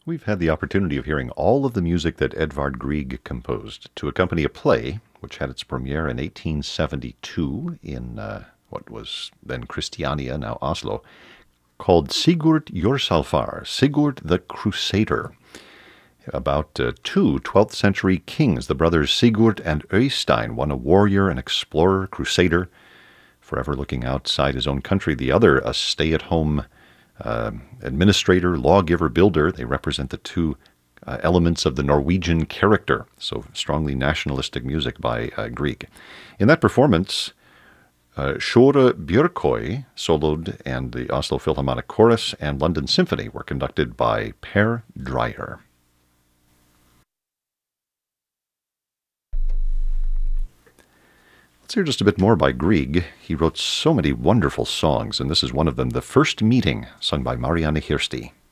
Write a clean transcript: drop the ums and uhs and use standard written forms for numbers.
We've had the opportunity of hearing all of the music that Edvard Grieg composed to accompany a play which had its premiere in 1872 in what was then Christiania, now Oslo, called Sigurd Jorsalfar, Sigurd the Crusader, about two 12th century kings, the brothers Sigurd and Øystein, one a warrior, an explorer, crusader, forever looking outside his own country, the other a stay-at-home administrator, lawgiver, builder. They represent the two elements of the Norwegian character, so strongly nationalistic music by Grieg. In that performance, Sjore Bjørkøy soloed, and the Oslo Philharmonic Chorus and London Symphony were conducted by Per Dreyer. Let's hear just a bit more by Grieg. He wrote so many wonderful songs, and this is one of them, The First Meeting, sung by Marianne Hirsti.